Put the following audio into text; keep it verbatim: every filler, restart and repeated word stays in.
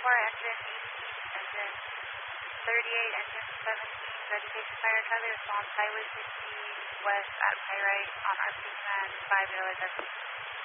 four, engine eighteen, engine thirty-eight, engine seventeen, ready to fire Charlie, response Highway sixty west at Pyrite on R P command five zero.